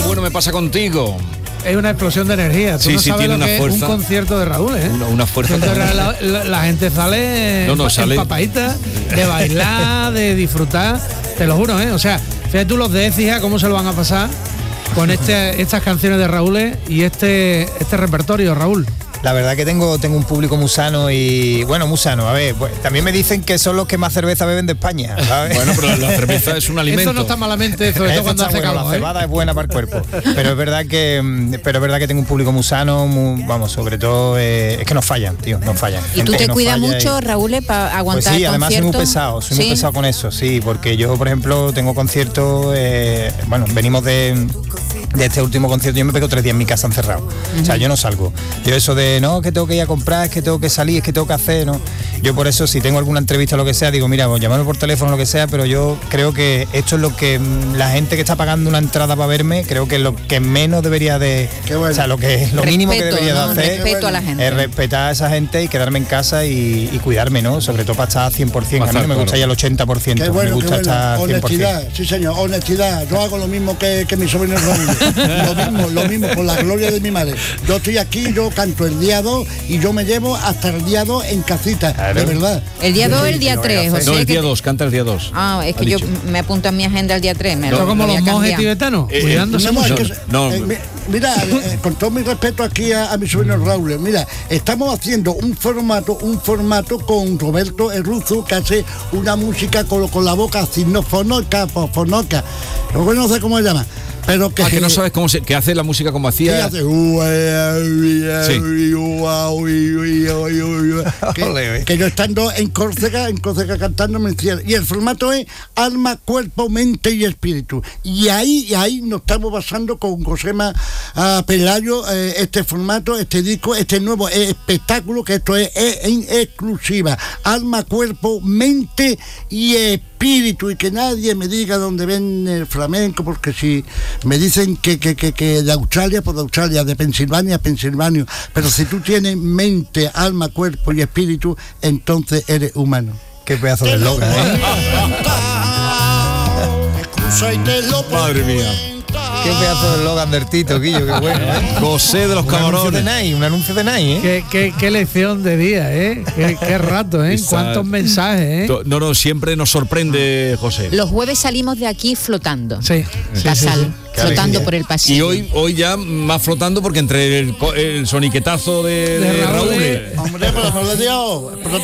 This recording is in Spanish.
bueno me pasa contigo. Es una explosión de energía. Tú no sabes tiene lo que fuerza. es un concierto de Raúl, ¿eh? Una fuerza. La gente sale empapadita de bailar, de disfrutar, te lo juro, ¿eh? O sea, fíjate tú los de Écija cómo se lo van a pasar con estas canciones de Raúl y este repertorio, Raúl. La verdad que tengo un público muy sano y, bueno, muy sano. A ver, pues, también me dicen que son los que más cerveza beben de España, ¿sabes? Bueno, pero la cerveza es un alimento. Eso no está malamente, sobre todo cuando hace calor. La cebada es buena para el cuerpo. Pero es verdad que tengo un público muy sano, sobre todo, es que nos fallan, tío, nos fallan. ¿Y tú te cuidas mucho, Raúl, para aguantar pues sí, además soy muy conciertos? pesado, muy pesado con eso, sí, porque yo, por ejemplo, tengo conciertos, venimos de este último concierto, yo me pego 3 días en mi casa encerrado. O sea, yo no salgo. Yo eso de, no, que tengo que ir a comprar, es que tengo que salir, es que tengo que hacer, ¿no? Yo por eso, si tengo alguna entrevista o lo que sea, digo, mira, pues llamarme por teléfono o lo que sea, pero yo creo que esto es lo que la gente que está pagando una entrada para verme, creo que es lo que menos debería de... Bueno. O sea, lo mínimo que debería de hacer respeto a la gente. es respetar a esa gente y quedarme en casa y cuidarme, ¿no? Sobre todo para estar 100%. A mí no me gusta ya el 80%. Qué bueno, me gusta estar 100%. Honestidad, sí señor, honestidad. Yo hago lo mismo que mi sobrino Raúl. Lo mismo, por la gloria de mi madre. Yo estoy aquí, yo canto el día 2 y yo me llevo hasta el día 2 en casita, claro. De verdad. El día 2 o el día 3, José. No, el día 2, canta el día 2. Ah, es que yo me apunto en mi agenda el día 3. ¿Pero como los monjes tibetanos? Cuidándose mucho. Mira, con todo mi respeto aquí a mi sobrino Raúl, mira, estamos haciendo un formato con Roberto el Ruso, que hace una música con la boca fonoca, no sé cómo se llama. Pero que no sabes que hace la música como hacía. Que yo estando en Córcega cantando me decía, y el formato es alma, cuerpo, mente y espíritu. Y ahí nos estamos basando con Josema Pelayo, este formato, este disco, este nuevo espectáculo, que esto es en exclusiva. Alma, cuerpo, mente y espíritu, y que nadie me diga dónde ven el flamenco, porque si me dicen que de Australia, pues de Australia, de Pensilvania, Pensilvania, pero si tú tienes mente, alma, cuerpo y espíritu, entonces eres humano. Qué pedazo de eslogan, ¿eh? Madre mía. Qué pedazo de eslogan del Tito, Guillo, qué bueno, ¿eh? José de los Camarones. Un anuncio de Nike, ¿eh? Qué lección de día, ¿eh? Qué rato, ¿eh? Cuántos mensajes, ¿eh? No, siempre nos sorprende, José. Los jueves salimos de aquí flotando. Sí. Casal, flotando por el pasillo. Y hoy ya más flotando, porque entre el soniquetazo de Raúl. Hombre, por amor de Dios,